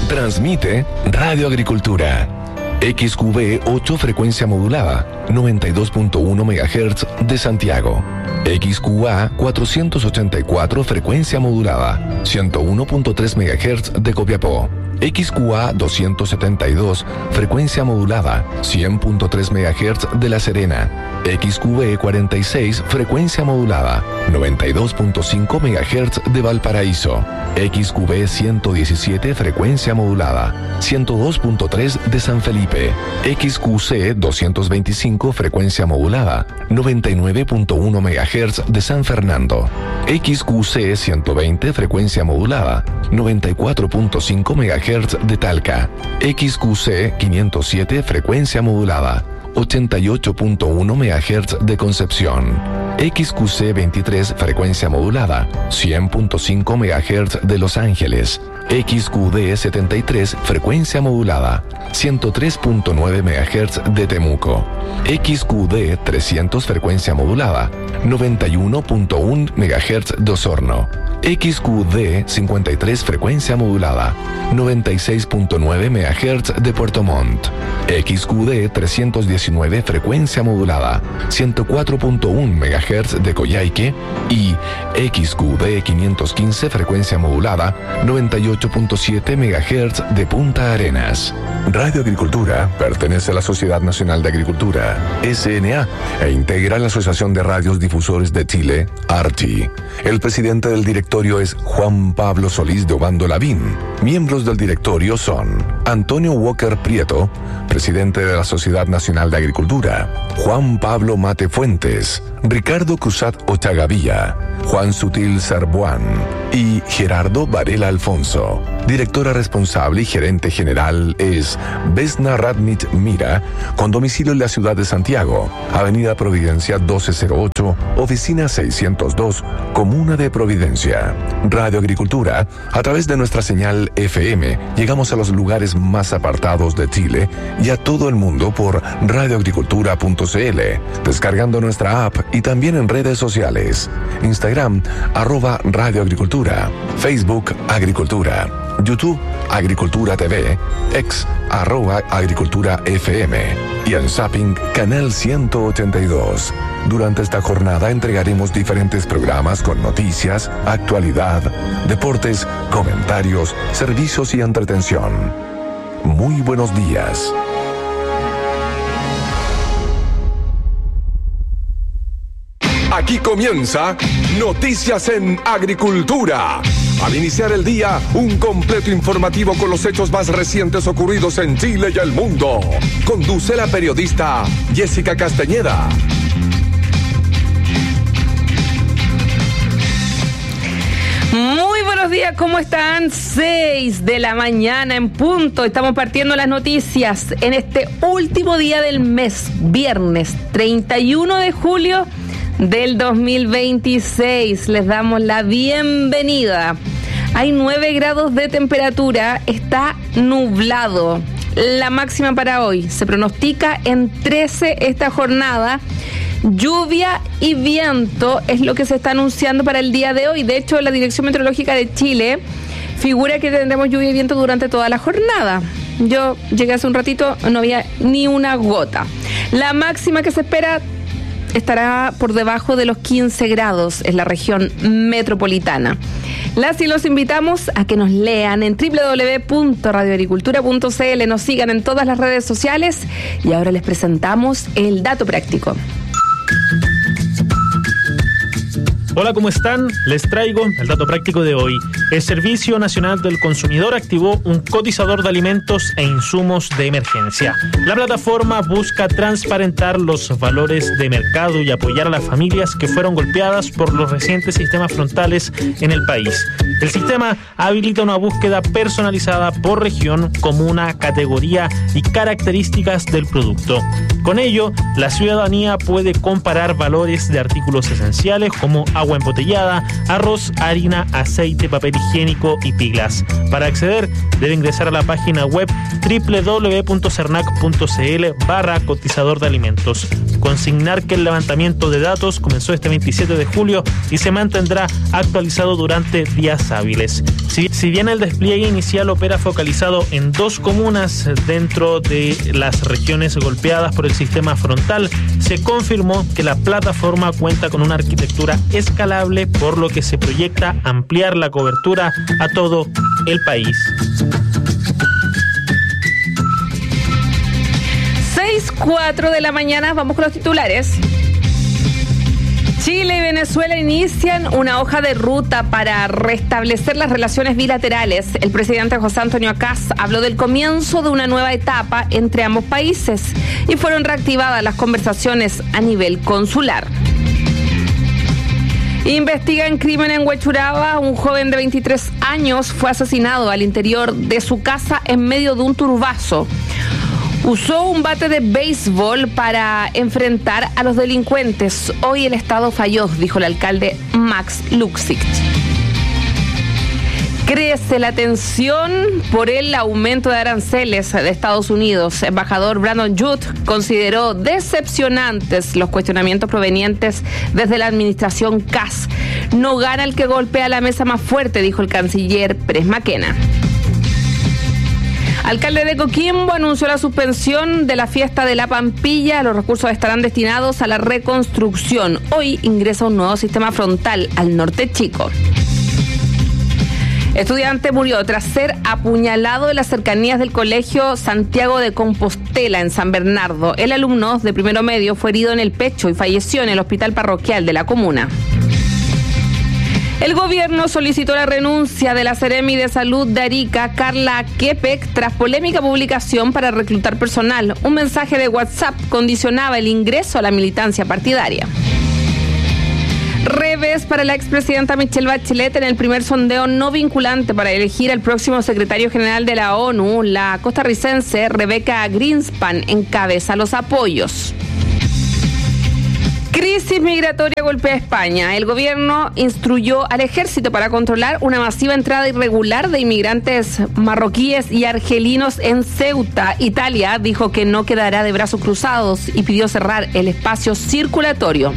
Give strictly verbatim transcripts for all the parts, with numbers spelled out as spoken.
Transmite Radio Agricultura. X Q B ocho frecuencia modulada, noventa y dos punto uno megahertz de Santiago. X Q A cuatrocientos ochenta y cuatro frecuencia modulada, ciento uno punto tres megahertz de Copiapó. X Q A doscientos setenta y dos frecuencia modulada, cien punto tres megahertz de La Serena. X Q B cuarenta y seis frecuencia modulada, noventa y dos punto cinco megahertz de Valparaíso. X Q B ciento diecisiete frecuencia modulada, ciento dos punto tres de San Felipe. X Q C doscientos veinticinco frecuencia modulada, noventa y nueve punto uno megahertz de San Fernando. X Q C ciento veinte frecuencia modulada, noventa y cuatro punto cinco megahertz de Talca. X Q C quinientos siete frecuencia modulada, ochenta y ocho punto uno megahertz de Concepción. X Q C veintitrés frecuencia modulada, cien punto cinco megahertz de Los Ángeles. X Q D setenta y tres frecuencia modulada, ciento tres punto nueve megahertz de Temuco. X Q D trescientos frecuencia modulada, noventa y uno punto uno megahertz de Osorno. X Q D cincuenta y tres frecuencia modulada, noventa y seis punto nueve megahertz de Puerto Montt. X Q D trescientos diecinueve frecuencia modulada, ciento cuatro punto uno megahertz de Coyhaique. Y X Q D quinientos quince frecuencia modulada, noventa y ocho punto siete megahertz de Punta Arenas. Radio Agricultura pertenece a la Sociedad Nacional de Agricultura, S N A, e integra la Asociación de Radios Difusores de Chile, ARTI. El presidente del directorio es Juan Pablo Solís de Obando Lavín. Miembros del directorio son Antonio Walker Prieto, presidente de la Sociedad Nacional de Agricultura; Juan Pablo Mate Fuentes; Ricardo Cruzat Ochagavía; Juan Sutil Sarbuán y Gerardo Varela Alfonso. Directora responsable y gerente general es Vesna Radnich Mira, con domicilio en la ciudad de Santiago, Avenida Providencia doce cero ocho, Oficina seiscientos dos, Comuna de Providencia. Radio Agricultura, a través de nuestra señal F M, llegamos a los lugares más apartados de Chile y a todo el mundo por radioagricultura punto c l, descargando nuestra app y también en redes sociales. Instagram, arroba Radio Agricultura; Facebook, Agricultura; YouTube, Agricultura T V; X, arroba Agricultura F M; y en Zapping, Canal ciento ochenta y dos. Durante esta jornada entregaremos diferentes programas con noticias, actualidad, deportes, comentarios, servicios y entretención. Muy buenos días. Aquí comienza Noticias en Agricultura. Al iniciar el día, un completo informativo con los hechos más recientes ocurridos en Chile y el mundo. Conduce la periodista Jessica Castañeda. Muy buenos días, ¿cómo están? seis de la mañana en punto. Estamos partiendo las noticias en este último día del mes, viernes treinta y uno de julio del dos mil veintiséis. Les damos la bienvenida. Hay nueve grados de temperatura, está nublado. La máxima para hoy se pronostica en trece esta jornada. Lluvia y viento es lo que se está anunciando para el día de hoy. De hecho, la Dirección Meteorológica de Chile figura que tendremos lluvia y viento durante toda la jornada. Yo llegué hace un ratito, no había ni una gota. La máxima que se espera estará por debajo de los quince grados en la región metropolitana. Las y los invitamos a que nos lean en doble u doble u doble u punto radio agricultura punto c l, nos sigan en todas las redes sociales y ahora les presentamos el dato práctico. Hola, ¿cómo están? Les traigo el dato práctico de hoy. El Servicio Nacional del Consumidor activó un cotizador de alimentos e insumos de emergencia. La plataforma busca transparentar los valores de mercado y apoyar a las familias que fueron golpeadas por los recientes sistemas frontales en el país. El sistema habilita una búsqueda personalizada por región, comuna, categoría y características del producto. Con ello, la ciudadanía puede comparar valores de artículos esenciales como agua, agua embotellada, arroz, harina, aceite, papel higiénico y pilas. Para acceder, debe ingresar a la página web doble u doble u doble u punto cernac punto c l barra cotizador de alimentos. Consignar que el levantamiento de datos comenzó este veintisiete de julio y se mantendrá actualizado durante días hábiles. Si, si bien el despliegue inicial opera focalizado en dos comunas dentro de las regiones golpeadas por el sistema frontal, se confirmó que la plataforma cuenta con una arquitectura escalable, por lo que se proyecta ampliar la cobertura a todo el país. seis cuatro de la mañana, vamos con los titulares. Chile y Venezuela inician una hoja de ruta para restablecer las relaciones bilaterales. El presidente José Antonio Kast habló del comienzo de una nueva etapa entre ambos países y fueron reactivadas las conversaciones a nivel consular. Investigan crimen en Huechuraba. Un joven de veintitrés años fue asesinado al interior de su casa en medio de un turbazo. Usó un bate de béisbol para enfrentar a los delincuentes. Hoy el Estado falló, dijo el alcalde Max Luxic. Crece la tensión por el aumento de aranceles de Estados Unidos. El embajador Brandon Judd consideró decepcionantes los cuestionamientos provenientes desde la administración Kast. No gana el que golpea la mesa más fuerte, dijo el canciller Pérez Maquena. Alcalde de Coquimbo anunció la suspensión de la fiesta de la Pampilla. Los recursos estarán destinados a la reconstrucción. Hoy ingresa un nuevo sistema frontal al norte chico. Estudiante murió tras ser apuñalado en las cercanías del colegio Santiago de Compostela en San Bernardo. El alumno de primero medio fue herido en el pecho y falleció en el hospital parroquial de la comuna. El gobierno solicitó la renuncia de la Seremi de Salud de Arica, Carla Kepek, tras polémica publicación para reclutar personal. Un mensaje de WhatsApp condicionaba el ingreso a la militancia partidaria. Revés para la expresidenta Michelle Bachelet en el primer sondeo no vinculante para elegir al próximo secretario general de la ONU. La costarricense Rebecca Greenspan encabeza los apoyos. Crisis migratoria golpea a España. El gobierno instruyó al ejército para controlar una masiva entrada irregular de inmigrantes marroquíes y argelinos en Ceuta. Italia dijo que no quedará de brazos cruzados y pidió cerrar el espacio circulatorio.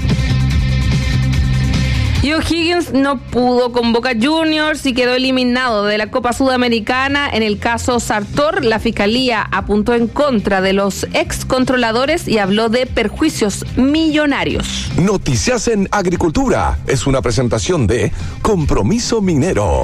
Y O'Higgins no pudo con Boca Juniors y quedó eliminado de la Copa Sudamericana. En el caso Sartor, la Fiscalía apuntó en contra de los excontroladores y habló de perjuicios millonarios. Noticias en Agricultura es una presentación de Compromiso Minero.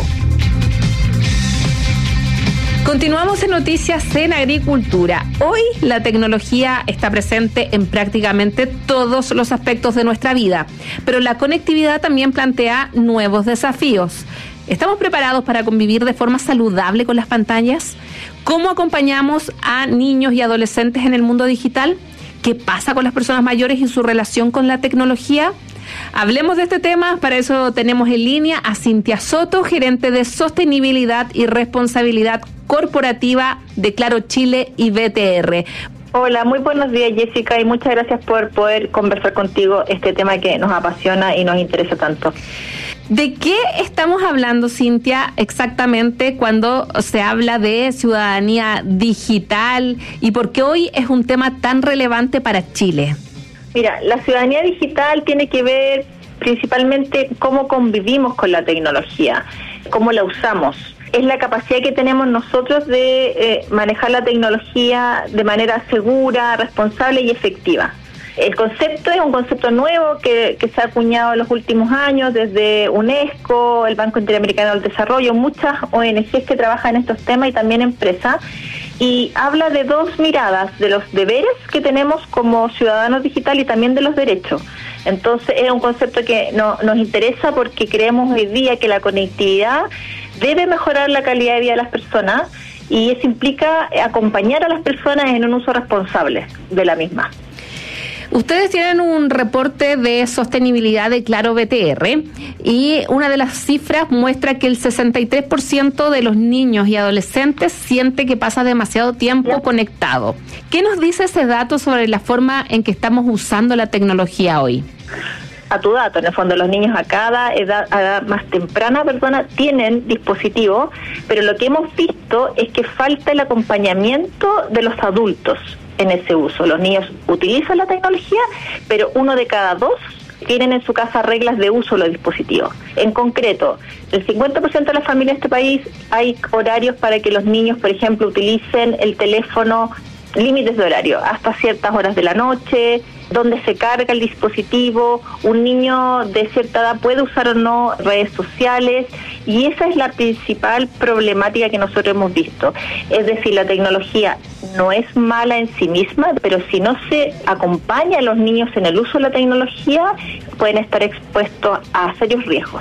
Continuamos en Noticias en Agricultura. Hoy la tecnología está presente en prácticamente todos los aspectos de nuestra vida, pero la conectividad también plantea nuevos desafíos. ¿Estamos preparados para convivir de forma saludable con las pantallas? ¿Cómo acompañamos a niños y adolescentes en el mundo digital? ¿Qué pasa con las personas mayores y su relación con la tecnología? Hablemos de este tema. Para eso tenemos en línea a Cintia Soto, gerente de Sostenibilidad y Responsabilidad Corporativa de Claro Chile y B T R. Hola, muy buenos días, Jessica, y muchas gracias por poder conversar contigo este tema que nos apasiona y nos interesa tanto. ¿De qué estamos hablando, Cintia, exactamente cuando se habla de ciudadanía digital y por qué hoy es un tema tan relevante para Chile? Mira, la ciudadanía digital tiene que ver principalmente cómo convivimos con la tecnología, cómo la usamos. Es la capacidad que tenemos nosotros de eh, manejar la tecnología de manera segura, responsable y efectiva. El concepto es un concepto nuevo que, que se ha acuñado en los últimos años desde UNESCO, el Banco Interamericano del Desarrollo, muchas O N Ges que trabajan en estos temas y también empresas, y habla de dos miradas, de los deberes que tenemos como ciudadanos digitales y también de los derechos. Entonces es un concepto que no, nos interesa porque creemos hoy día que la conectividad debe mejorar la calidad de vida de las personas y eso implica acompañar a las personas en un uso responsable de la misma. Ustedes tienen un reporte de sostenibilidad de Claro B T R y una de las cifras muestra que el sesenta y tres por ciento de los niños y adolescentes siente que pasa demasiado tiempo conectado. ¿Qué nos dice ese dato sobre la forma en que estamos usando la tecnología hoy? a tu dato. En el fondo, los niños a cada edad, a edad más temprana, perdona, tienen dispositivos, pero lo que hemos visto es que falta el acompañamiento de los adultos en ese uso. Los niños utilizan la tecnología, pero uno de cada dos tienen en su casa reglas de uso de los dispositivos. En concreto, el cincuenta por ciento de las familias de este país hay horarios para que los niños, por ejemplo, utilicen el teléfono, límites de horario, hasta ciertas horas de la noche, donde se carga el dispositivo, un niño de cierta edad puede usar o no redes sociales, y esa es la principal problemática que nosotros hemos visto. Es decir, la tecnología no es mala en sí misma, pero si no se acompaña a los niños en el uso de la tecnología, pueden estar expuestos a serios riesgos.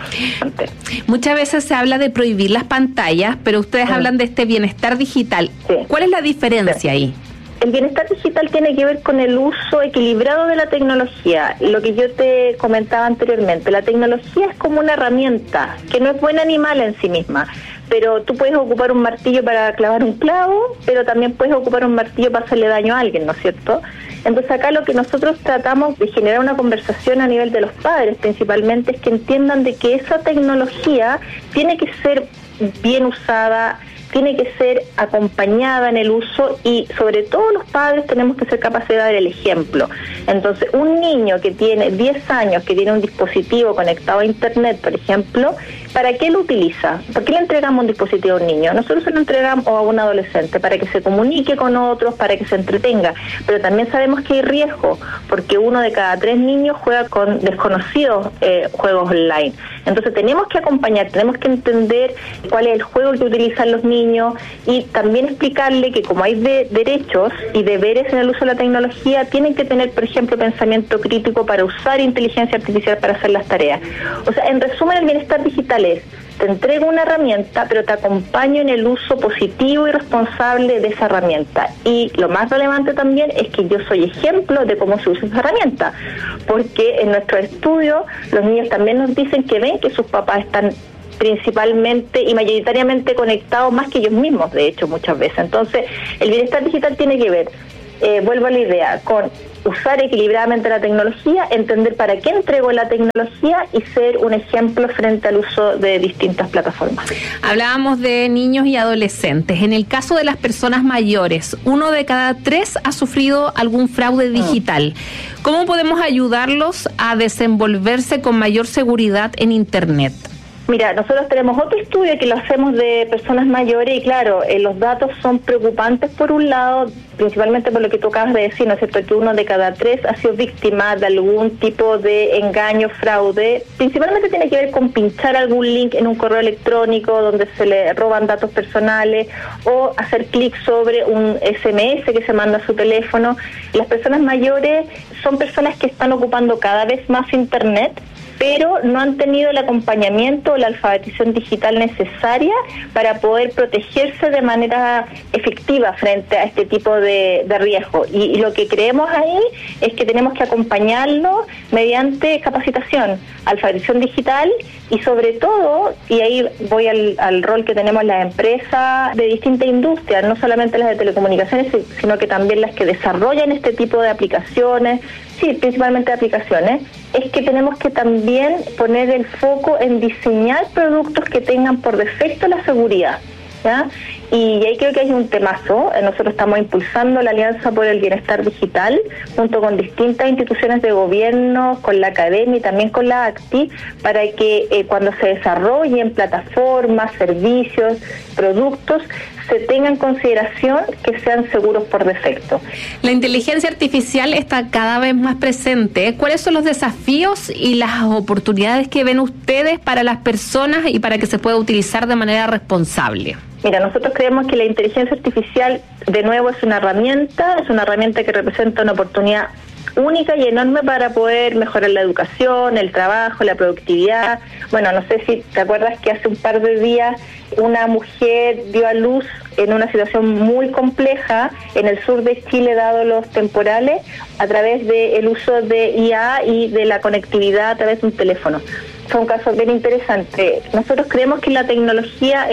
Muchas veces se habla de prohibir las pantallas, pero ustedes mm. hablan de este bienestar digital. Sí. ¿Cuál es la diferencia sí. ahí? El bienestar digital tiene que ver con el uso equilibrado de la tecnología. Lo que yo te comentaba anteriormente, la tecnología es como una herramienta que no es buena ni mala en sí misma, pero tú puedes ocupar un martillo para clavar un clavo, pero también puedes ocupar un martillo para hacerle daño a alguien, ¿no es cierto? Entonces acá lo que nosotros tratamos de generar una conversación a nivel de los padres principalmente es que entiendan de que esa tecnología tiene que ser bien usada, tiene que ser acompañada en el uso, y sobre todo los padres tenemos que ser capaces de dar el ejemplo. Entonces, un niño que tiene diez años, que tiene un dispositivo conectado a internet, por ejemplo, ¿para qué lo utiliza? ¿Por qué le entregamos un dispositivo a un niño? Nosotros se lo entregamos a un adolescente para que se comunique con otros, para que se entretenga, pero también sabemos que hay riesgo, porque uno de cada tres niños juega con desconocidos eh, juegos online. Entonces tenemos que acompañar, tenemos que entender cuál es el juego que utilizan los niños, y también explicarle que como hay de derechos y deberes en el uso de la tecnología, tienen que tener, por ejemplo, pensamiento crítico para usar inteligencia artificial para hacer las tareas. O sea, en resumen, el bienestar digital es: te entrego una herramienta, pero te acompaño en el uso positivo y responsable de esa herramienta. Y lo más relevante también es que yo soy ejemplo de cómo se usa esa herramienta, porque en nuestro estudio los niños también nos dicen que ven que sus papás están principalmente y mayoritariamente conectados más que ellos mismos, de hecho, muchas veces. Entonces, el bienestar digital tiene que ver, eh, vuelvo a la idea, con usar equilibradamente la tecnología, entender para qué entrego la tecnología y ser un ejemplo frente al uso de distintas plataformas. Hablábamos de niños y adolescentes. En el caso de las personas mayores, uno de cada tres ha sufrido algún fraude digital. ¿Cómo podemos ayudarlos a desenvolverse con mayor seguridad en Internet? Mira, nosotros tenemos otro estudio que lo hacemos de personas mayores, y claro, eh, los datos son preocupantes por un lado, principalmente por lo que tú acabas de decir, ¿no es cierto?, que uno de cada tres ha sido víctima de algún tipo de engaño, fraude. Principalmente tiene que ver con pinchar algún link en un correo electrónico donde se le roban datos personales, o hacer clic sobre un ese eme ese que se manda a su teléfono. Las personas mayores son personas que están ocupando cada vez más Internet, pero no han tenido el acompañamiento o la alfabetización digital necesaria para poder protegerse de manera efectiva frente a este tipo de, de riesgo. Y, y lo que creemos ahí es que tenemos que acompañarlo mediante capacitación, alfabetización digital, y sobre todo, y ahí voy al, al rol que tenemos las empresas de distintas industrias, no solamente las de telecomunicaciones, sino que también las que desarrollan este tipo de aplicaciones, sí, principalmente aplicaciones, es que tenemos que también poner el foco en diseñar productos que tengan por defecto la seguridad, ¿ya? Y ahí creo que hay un temazo. Nosotros estamos impulsando la Alianza por el Bienestar Digital junto con distintas instituciones de gobierno, con la academia y también con la ACTI, para que eh, cuando se desarrollen plataformas, servicios, productos, se tenga en consideración que sean seguros por defecto. La inteligencia artificial está cada vez más presente. ¿Cuáles son los desafíos y las oportunidades que ven ustedes para las personas y para que se pueda utilizar de manera responsable? Mira, nosotros creemos que la inteligencia artificial, de nuevo, es una herramienta, es una herramienta que representa una oportunidad única y enorme para poder mejorar la educación, el trabajo, la productividad. Bueno, no sé si te acuerdas que hace un par de días una mujer dio a luz en una situación muy compleja en el sur de Chile, dado los temporales, a través del uso de i a y de la conectividad a través de un teléfono. Fue un caso bien interesante. Nosotros creemos que la tecnología es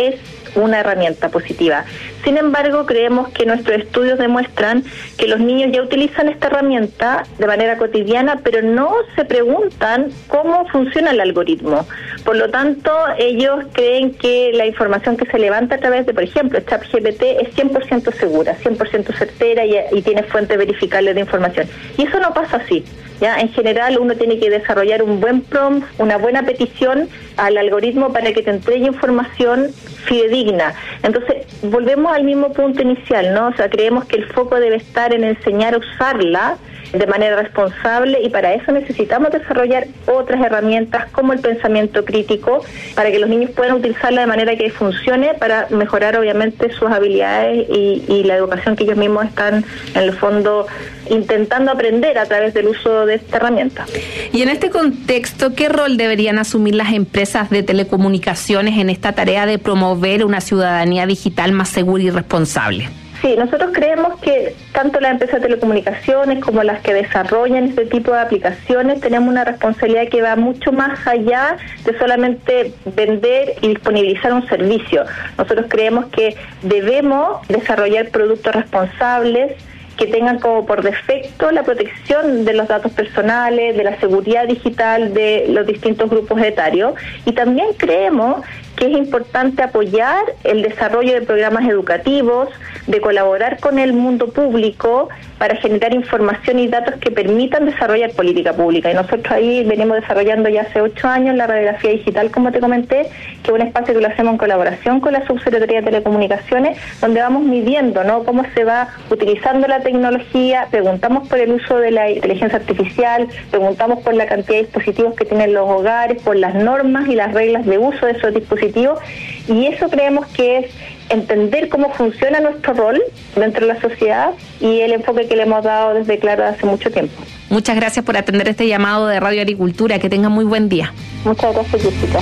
una herramienta positiva. Sin embargo, creemos que nuestros estudios demuestran que los niños ya utilizan esta herramienta de manera cotidiana, pero no se preguntan cómo funciona el algoritmo. Por lo tanto, ellos creen que la información que se levanta a través de, por ejemplo, ChatGPT es cien por ciento segura, cien por ciento certera y, y tiene fuentes verificables de información. Y eso no pasa así. ¿Ya? En general, uno tiene que desarrollar un buen prompt, una buena petición al algoritmo para que te entregue información fidedigna. Entonces, volvemos al mismo punto inicial, ¿no? O sea, creemos que el foco debe estar en enseñar a usarla de manera responsable y para eso necesitamos desarrollar otras herramientas como el pensamiento crítico para que los niños puedan utilizarla de manera que funcione para mejorar obviamente sus habilidades y, y la educación que ellos mismos están en el fondo intentando aprender a través del uso de esta herramienta. Y en este contexto, ¿qué rol deberían asumir las empresas de telecomunicaciones en esta tarea de promover una ciudadanía digital más segura y responsable? Sí, nosotros creemos que tanto las empresas de telecomunicaciones como las que desarrollan este tipo de aplicaciones tenemos una responsabilidad que va mucho más allá de solamente vender y disponibilizar un servicio. Nosotros creemos que debemos desarrollar productos responsables que tengan como por defecto la protección de los datos personales, de la seguridad digital de los distintos grupos etarios, y también creemos que es importante apoyar el desarrollo de programas educativos, de colaborar con el mundo público para generar información y datos que permitan desarrollar política pública. Y nosotros ahí venimos desarrollando ya hace ocho años la radiografía digital, como te comenté, que es un espacio que lo hacemos en colaboración con la Subsecretaría de Telecomunicaciones, donde vamos midiendo, ¿no?, cómo se va utilizando la tecnología, preguntamos por el uso de la inteligencia artificial, preguntamos por la cantidad de dispositivos que tienen los hogares, por las normas y las reglas de uso de esos dispositivos, y eso creemos que es entender cómo funciona nuestro rol dentro de la sociedad y el enfoque que le hemos dado desde Claro hace mucho tiempo. Muchas gracias por atender este llamado de Radio Agricultura. Que tengan muy buen día. Muchas gracias, Jessica.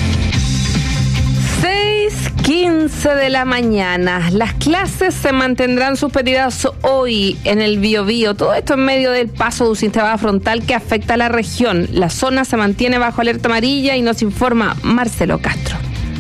seis quince de la mañana. Las clases se mantendrán suspendidas hoy en el Biobío. Todo esto en medio del paso de un sistema frontal que afecta a la región. La zona se mantiene bajo alerta amarilla y nos informa Marcelo Castro.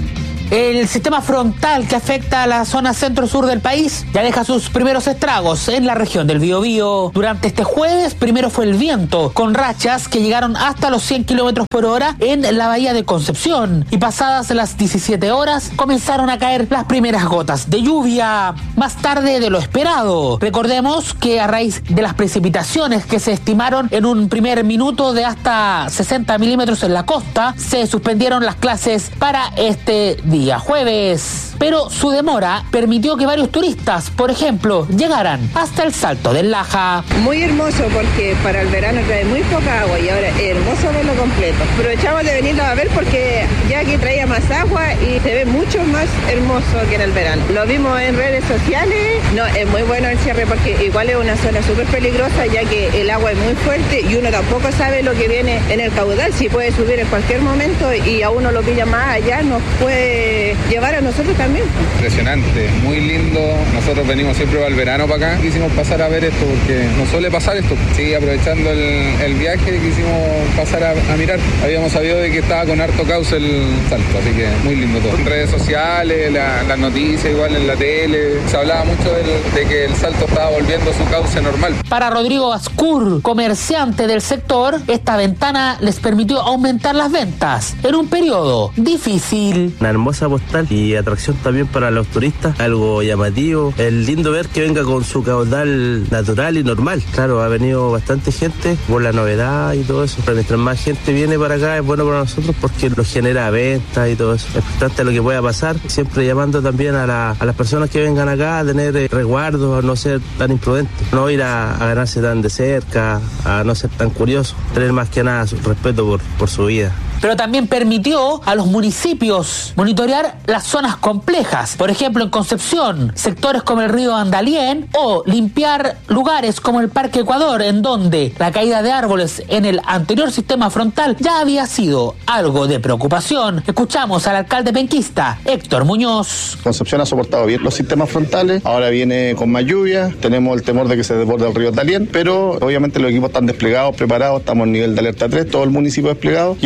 El sistema frontal que afecta a la zona centro-sur del país ya deja sus primeros estragos en la región del Biobío. Durante este jueves, primero fue el viento, con rachas que llegaron hasta los cien kilómetros por hora en la bahía de Concepción. Y pasadas las diecisiete horas, comenzaron a caer las primeras gotas de lluvia, más tarde de lo esperado. Recordemos que a raíz de las precipitaciones que se estimaron en un primer minuto de hasta sesenta milímetros en la costa, se suspendieron las clases para este día. Día jueves, pero su demora permitió que varios turistas, por ejemplo, llegaran hasta el Salto del Laja. Muy hermoso porque para el verano trae muy poca agua y ahora es hermoso verlo completo. Aprovechamos de venirlo a ver porque ya aquí traía más agua y se ve mucho más hermoso que en el verano. Lo vimos en redes sociales, no, es muy bueno el cierre porque igual es una zona súper peligrosa ya que el agua es muy fuerte y uno tampoco sabe lo que viene en el caudal, si puede subir en cualquier momento y a uno lo pilla más allá, nos puede llevar a nosotros también. Impresionante, muy lindo. Nosotros venimos siempre al verano para acá. Quisimos pasar a ver esto porque no suele pasar esto. Sí, aprovechando el, el viaje, quisimos pasar a, a mirar. Habíamos sabido de que estaba con harto cauce el Salto, así que muy lindo todo. En redes sociales, la, las noticias, igual en la tele, se hablaba mucho del, de que el Salto estaba volviendo a su cauce normal. Para Rodrigo Ascur, comerciante del sector, esta ventana les permitió aumentar las ventas en un periodo difícil. Una hermosa postal y atracción también para los turistas, algo llamativo. Es lindo ver que venga con su caudal natural y normal. Claro, ha venido bastante gente por la novedad y todo eso. Pero mientras más gente viene para acá es bueno para nosotros porque nos genera ventas y todo eso. Expectante a lo que pueda pasar, siempre llamando también a, la, a las personas que vengan acá a tener eh, resguardos, a no ser tan imprudentes, no ir a, a ganarse tan de cerca, a no ser tan curiosos, tener más que nada su respeto por, por su vida. Pero también permitió a los municipios monitorear las zonas complejas, por ejemplo en Concepción, sectores como el río Andalién, o limpiar lugares como el Parque Ecuador, en donde la caída de árboles en el anterior sistema frontal ya había sido algo de preocupación. Escuchamos al alcalde penquista, Héctor Muñoz. Concepción ha soportado bien los sistemas frontales, ahora viene con más lluvia, tenemos el temor de que se desborde el río Andalién, pero obviamente los equipos están desplegados, preparados, estamos en nivel de alerta tres, todo el municipio desplegado, y en el Parque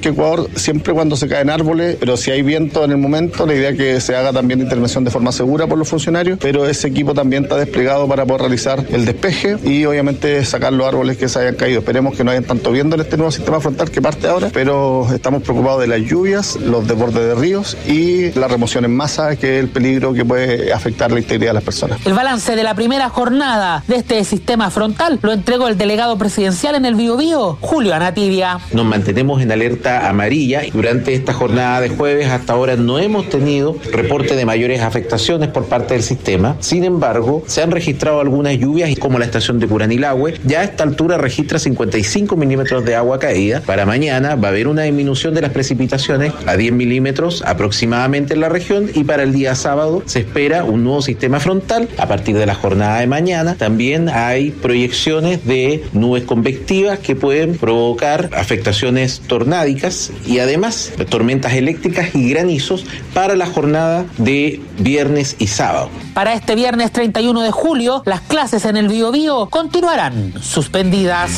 Parque Ecuador, siempre cuando se caen árboles, pero si hay viento en el momento, la idea es que se haga también intervención de forma segura por los funcionarios, pero ese equipo también está desplegado para poder realizar el despeje y obviamente sacar los árboles que se hayan caído. Esperemos que no hayan tanto viento en este nuevo sistema frontal que parte ahora, pero estamos preocupados de las lluvias, los desbordes de ríos y la remoción en masa, que es el peligro que puede afectar la integridad de las personas. El balance de la primera jornada de este sistema frontal lo entregó el delegado presidencial en el Biobío, Julio Anativia. Nos mantenemos en alerta amarilla. Durante esta jornada de jueves hasta ahora no hemos tenido reporte de mayores afectaciones por parte del sistema. Sin embargo, se han registrado algunas lluvias, como la estación de Curanilahue. Ya a esta altura registra cincuenta y cinco milímetros de agua caída. Para mañana va a haber una disminución de las precipitaciones a diez milímetros aproximadamente en la región, y para el día sábado se espera un nuevo sistema frontal. A partir de la jornada de mañana también hay proyecciones de nubes convectivas que pueden provocar afectaciones tornádicas y además tormentas eléctricas y granizos para la jornada de viernes y sábado. Para este viernes treinta y uno de julio, las clases en el Biobío continuarán suspendidas.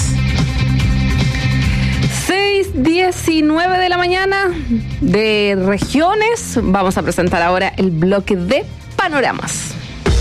seis diecinueve de la mañana de regiones. Vamos a presentar ahora el bloque de panoramas.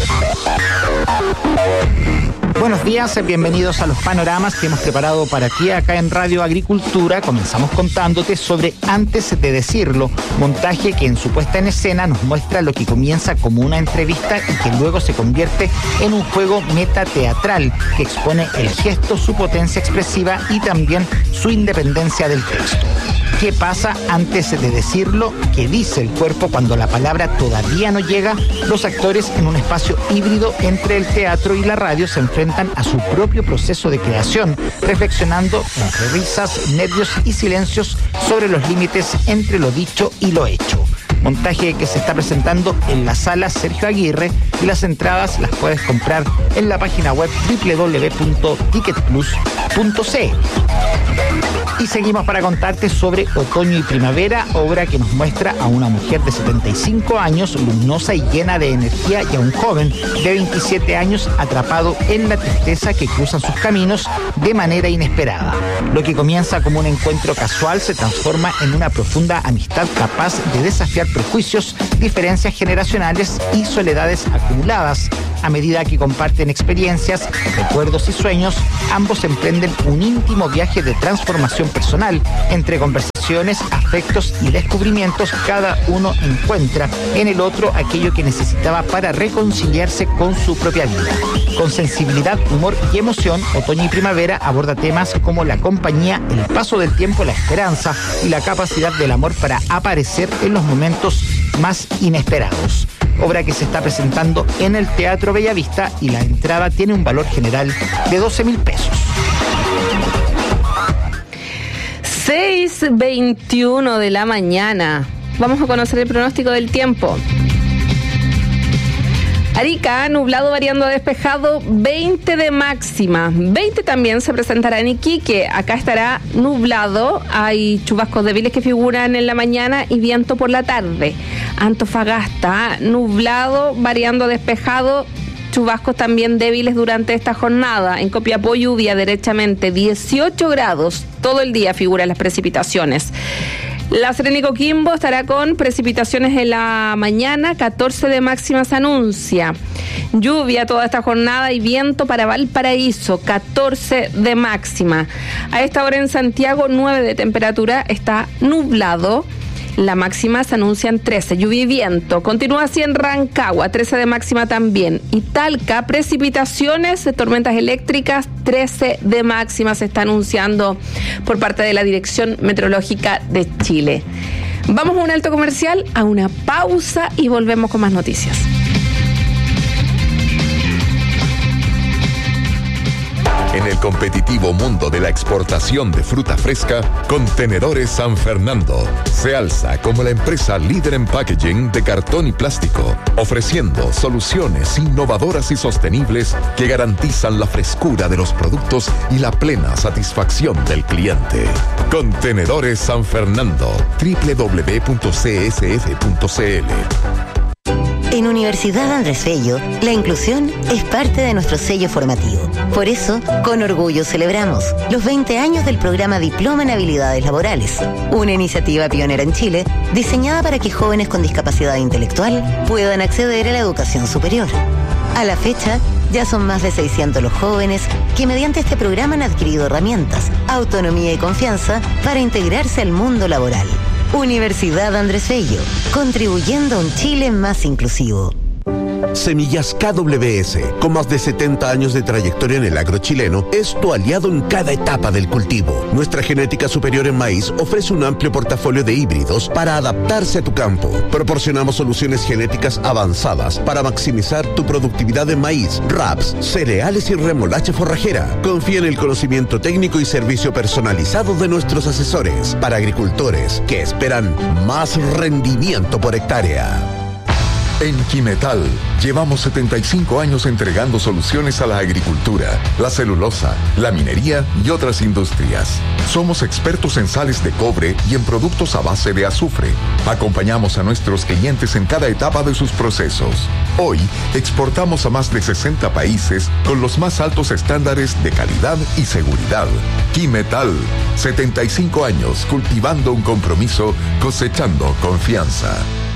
Buenos días, bienvenidos a los panoramas que hemos preparado para ti acá en Radio Agricultura. Comenzamos contándote sobre Antes de Decirlo, montaje que en su puesta en escena nos muestra lo que comienza como una entrevista y que luego se convierte en un juego metateatral que expone el gesto, su potencia expresiva y también su independencia del texto. ¿Qué pasa antes de decirlo? ¿Qué dice el cuerpo cuando la palabra todavía no llega? Los actores, en un espacio híbrido entre el teatro y la radio, se enfrentan a su propio proceso de creación, reflexionando entre risas, nervios y silencios sobre los límites entre lo dicho y lo hecho. Montaje que se está presentando en la sala Sergio Aguirre, y las entradas las puedes comprar en la página web doble u doble u doble u punto ticket plus punto c l. Y seguimos para contarte sobre Otoño y Primavera, obra que nos muestra a una mujer de setenta y cinco años, luminosa y llena de energía, y a un joven de veintisiete años atrapado en la tristeza que cruza sus caminos de manera inesperada. Lo que comienza como un encuentro casual se transforma en una profunda amistad capaz de desafiar prejuicios, diferencias generacionales y soledades acumuladas. A medida que comparten experiencias, recuerdos y sueños, ambos emprenden un íntimo viaje de transformación personal. Entre conversaciones, afectos y descubrimientos, cada uno encuentra en el otro aquello que necesitaba para reconciliarse con su propia vida. Con sensibilidad, humor y emoción, Otoño y Primavera aborda temas como la compañía, el paso del tiempo, la esperanza y la capacidad del amor para aparecer en los momentos más inesperados. Obra que se está presentando en el Teatro Bellavista, y la entrada tiene un valor general de doce mil pesos. seis veintiuno de la mañana. Vamos a conocer el pronóstico del tiempo. Arica, nublado variando a despejado, veinte de máxima. veinte también se presentará en Iquique. Acá estará nublado, hay chubascos débiles que figuran en la mañana y viento por la tarde. Antofagasta, nublado variando a despejado, chubascos también débiles durante esta jornada. En Copiapó, lluvia derechamente, dieciocho grados. Todo el día figuran las precipitaciones. La Serena y Coquimbo estará con precipitaciones en la mañana, catorce de máxima se anuncia. Lluvia toda esta jornada y viento para Valparaíso, catorce de máxima. A esta hora en Santiago, nueve de temperatura, está nublado. La máxima se anuncia en trece, lluvia y viento. Continúa así en Rancagua, trece de máxima también. Y Talca, precipitaciones, tormentas eléctricas, trece de máxima se está anunciando por parte de la Dirección Meteorológica de Chile. Vamos a un alto comercial, a una pausa y volvemos con más noticias. En el competitivo mundo de la exportación de fruta fresca, Contenedores San Fernando se alza como la empresa líder en packaging de cartón y plástico, ofreciendo soluciones innovadoras y sostenibles que garantizan la frescura de los productos y la plena satisfacción del cliente. Contenedores San Fernando, doble u doble u doble u punto c s f punto c l. En Universidad Andrés Bello, la inclusión es parte de nuestro sello formativo. Por eso, con orgullo celebramos los veinte años del programa Diploma en Habilidades Laborales, una iniciativa pionera en Chile diseñada para que jóvenes con discapacidad intelectual puedan acceder a la educación superior. A la fecha, ya son más de seiscientos los jóvenes que mediante este programa han adquirido herramientas, autonomía y confianza para integrarse al mundo laboral. Universidad Andrés Bello, contribuyendo a un Chile más inclusivo. Semillas K W S, con más de setenta años de trayectoria en el agro chileno, es tu aliado en cada etapa del cultivo. Nuestra genética superior en maíz ofrece un amplio portafolio de híbridos para adaptarse a tu campo. Proporcionamos soluciones genéticas avanzadas para maximizar tu productividad en maíz, raps, cereales y remolacha forrajera. Confía en el conocimiento técnico y servicio personalizado de nuestros asesores para agricultores que esperan más rendimiento por hectárea. En Quimetal llevamos setenta y cinco años entregando soluciones a la agricultura, la celulosa, la minería y otras industrias. Somos expertos en sales de cobre y en productos a base de azufre. Acompañamos a nuestros clientes en cada etapa de sus procesos. Hoy exportamos a más de sesenta países con los más altos estándares de calidad y seguridad. Quimetal, setenta y cinco años cultivando un compromiso, cosechando confianza.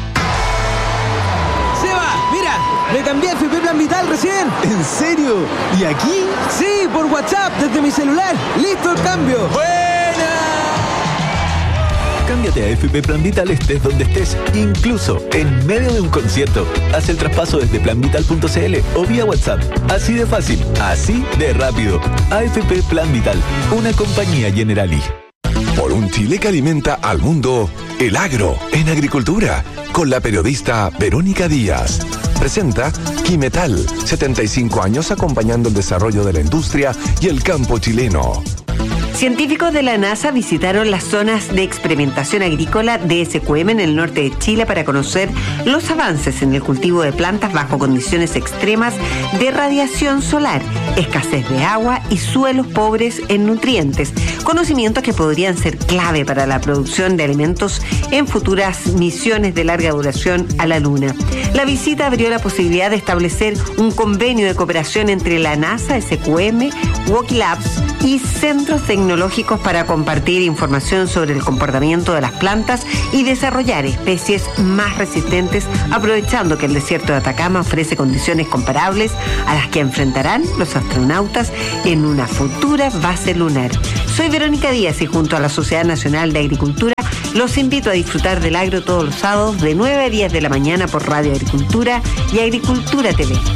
Me cambié a F P Plan Vital recién. ¿En serio? ¿Y aquí? Sí, por WhatsApp, desde mi celular. ¡Listo el cambio! ¡Buena! Cámbiate a F P Plan Vital estés donde estés, incluso en medio de un concierto. Haz el traspaso desde plan vital punto c l o vía WhatsApp. Así de fácil, así de rápido. A F P Plan Vital, una compañía Generali. Por un Chile que alimenta al mundo, el agro en agricultura, con la periodista Verónica Díaz. Presenta Quimetal, setenta y cinco años acompañando el desarrollo de la industria y el campo chileno. Científicos de la NASA visitaron las zonas de experimentación agrícola de S Q M en el norte de Chile para conocer los avances en el cultivo de plantas bajo condiciones extremas de radiación solar, escasez de agua y suelos pobres en nutrientes, conocimientos que podrían ser clave para la producción de alimentos en futuras misiones de larga duración a la Luna. La visita abrió la posibilidad de establecer un convenio de cooperación entre la NASA, S Q M, Woki Labs y centros tecnológicos para compartir información sobre el comportamiento de las plantas y desarrollar especies más resistentes, aprovechando que el desierto de Atacama ofrece condiciones comparables a las que enfrentarán los astronautas en una futura base lunar. Soy Verónica Díaz y junto a la Sociedad Nacional de Agricultura los invito a disfrutar del agro todos los sábados de nueve a diez de la mañana por Radio Agricultura y Agricultura T V.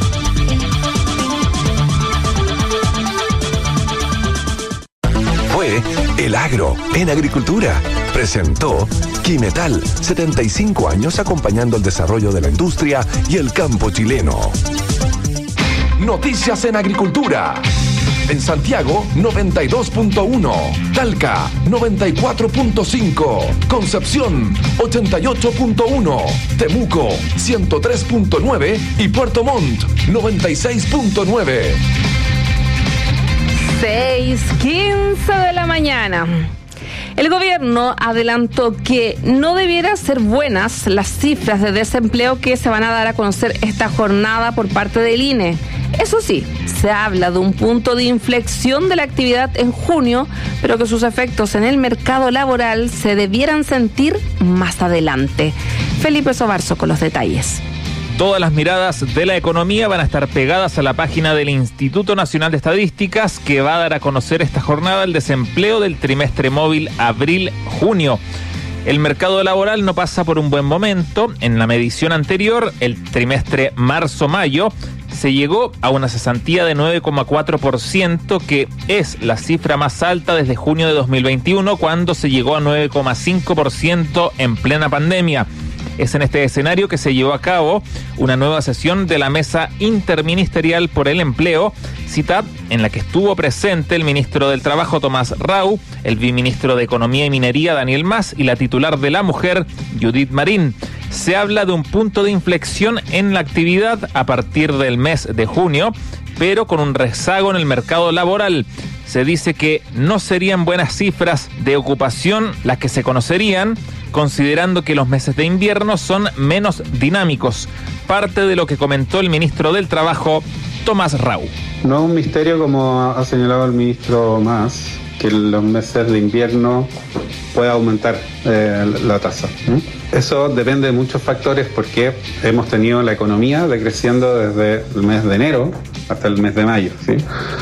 Fue El Agro en Agricultura. Presentó Quimetal, setenta y cinco años acompañando el desarrollo de la industria y el campo chileno. Noticias en Agricultura. En Santiago, noventa y dos punto uno. Talca, noventa y cuatro punto cinco. Concepción, ochenta y ocho punto uno. Temuco, ciento tres punto nueve. Y Puerto Montt, noventa y seis punto nueve. seis quince de la mañana. El gobierno adelantó que no debieran ser buenas las cifras de desempleo que se van a dar a conocer esta jornada por parte del I N E. Eso sí, se habla de un punto de inflexión de la actividad en junio, pero que sus efectos en el mercado laboral se debieran sentir más adelante. Felipe Sobarzo con los detalles. Todas las miradas de la economía van a estar pegadas a la página del Instituto Nacional de Estadísticas, que va a dar a conocer esta jornada el desempleo del trimestre móvil abril-junio. El mercado laboral no pasa por un buen momento. En la medición anterior, el trimestre marzo-mayo, se llegó a una cesantía de nueve coma cuatro por ciento, que es la cifra más alta desde junio de dos mil veintiuno, cuando se llegó a nueve coma cinco por ciento en plena pandemia. Es en este escenario que se llevó a cabo una nueva sesión de la Mesa Interministerial por el Empleo, cita en la que estuvo presente el ministro del Trabajo, Tomás Rau, el viceministro de Economía y Minería, Daniel Mas, y la titular de la Mujer, Judith Marín. Se habla de un punto de inflexión en la actividad a partir del mes de junio, pero con un rezago en el mercado laboral. Se dice que no serían buenas cifras de ocupación las que se conocerían, considerando que los meses de invierno son menos dinámicos. Parte de lo que comentó el ministro del Trabajo, Tomás Rau. No es un misterio, como ha señalado el ministro Mas, que en los meses de invierno puede aumentar eh, la tasa. ¿Mm? Eso depende de muchos factores, porque hemos tenido la economía decreciendo desde el mes de enero hasta el mes de mayo, ¿sí?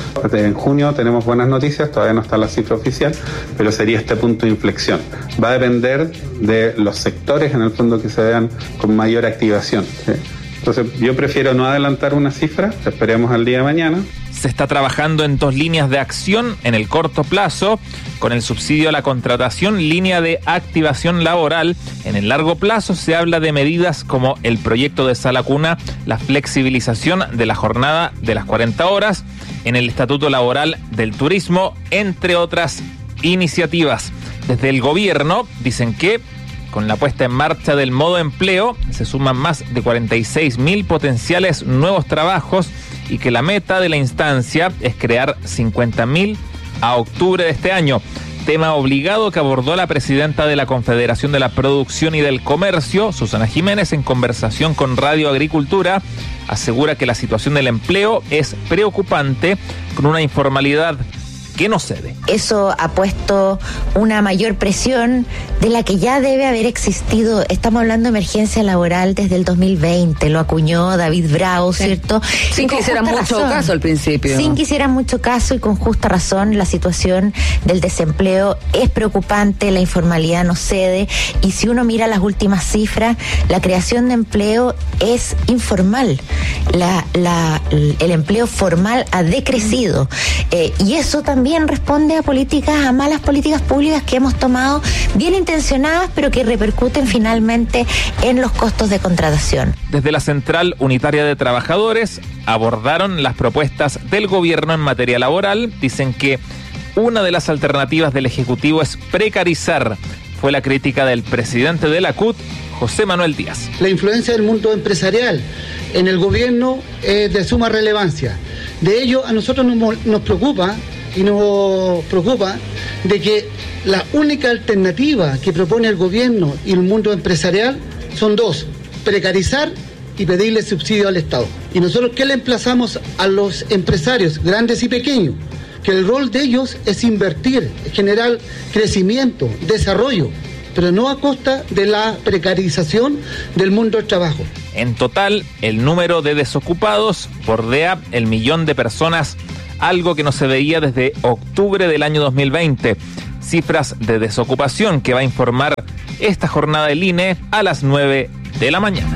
En junio tenemos buenas noticias, todavía no está la cifra oficial, pero sería este punto de inflexión. Va a depender de los sectores, en el fondo, que se vean con mayor activación, ¿sí? Entonces, yo prefiero no adelantar una cifra, esperemos al día de mañana. Se está trabajando en dos líneas de acción en el corto plazo, con el subsidio a la contratación, línea de activación laboral. En el largo plazo se habla de medidas como el proyecto de Sala Cuna, la flexibilización de la jornada de las cuarenta horas, en el Estatuto Laboral del Turismo, entre otras iniciativas. Desde el gobierno dicen que con la puesta en marcha del modo empleo se suman más de cuarenta y seis mil potenciales nuevos trabajos y que la meta de la instancia es crear cincuenta mil a octubre de este año. Tema obligado que abordó la presidenta de la Confederación de la Producción y del Comercio, Susana Jiménez, en conversación con Radio Agricultura. Asegura que la situación del empleo es preocupante, con una informalidad que no cede. Eso ha puesto una mayor presión de la que ya debe haber existido. Estamos hablando de emergencia laboral desde el dos mil veinte, lo acuñó David Bravo, sí. ¿Cierto? Sin que hicieran mucho razón. caso al principio. Sin que hicieran mucho caso y con justa razón. La situación del desempleo es preocupante, la informalidad no cede, y si uno mira las últimas cifras, la creación de empleo es informal. La, la, el empleo formal ha decrecido, eh, y eso también responde a políticas, a malas políticas públicas que hemos tomado, bien intencionadas, pero que repercuten finalmente en los costos de contratación. Desde la Central Unitaria de Trabajadores abordaron las propuestas del gobierno en materia laboral. Dicen que una de las alternativas del Ejecutivo es precarizar. Fue la crítica del presidente de la C U T, José Manuel Díaz. La influencia del mundo empresarial en el gobierno es de suma relevancia. De ello, a nosotros nos, nos preocupa y nos preocupa de que la única alternativa que propone el gobierno y el mundo empresarial son dos: precarizar y pedirle subsidio al Estado. Y nosotros, ¿qué le emplazamos a los empresarios, grandes y pequeños? Que el rol de ellos es invertir, generar crecimiento, desarrollo, pero no a costa de la precarización del mundo del trabajo. En total, el número de desocupados bordea el millón de personas, algo que no se veía desde octubre del año dos mil veinte. Cifras de desocupación que va a informar esta jornada del I N E a las nueve de la mañana.